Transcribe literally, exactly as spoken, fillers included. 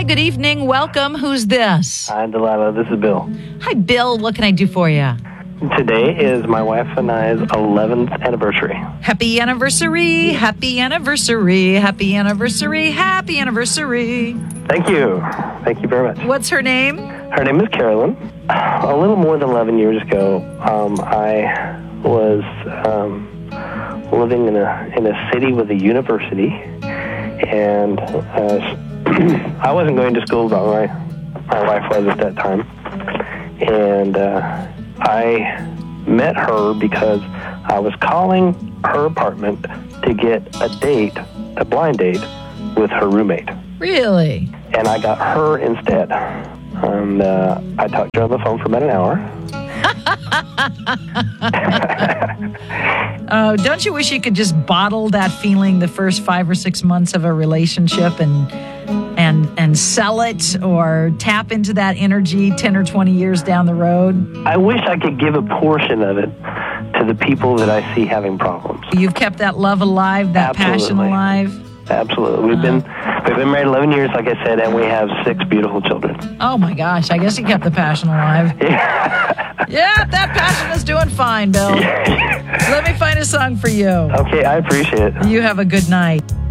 Hi, good evening. Welcome. Who's this? Hi, Delilah. This is Bill. Hi, Bill. What can I do for you? Today is my wife and I's eleventh anniversary. Happy anniversary. Happy anniversary. Happy anniversary. Happy anniversary. Thank you. Thank you very much. What's her name? Her name is Carolyn. A little more than eleven years ago, um, I was um, living in a in a city with a university, and uh, I wasn't going to school, but my my wife was at that time, and uh, I met her because I was calling her apartment to get a date, a blind date, with her roommate. Really? And I got her instead. And uh, I talked to her on the phone for about an hour. Oh, don't you wish you could just bottle that feeling the first five or six months of a relationship and and and sell it or tap into that energy ten or twenty years down the road? I wish I could give a portion of it to the people that I see having problems. You've kept that love alive, that Absolutely. passion alive? Absolutely. We've been we've been married eleven years, like I said, and we have six beautiful children. Oh, my gosh. I guess you kept the passion alive. Yeah, Yeah, that passion is doing fine, Bill. Let me find a song for you. Okay, I appreciate it. You have a good night.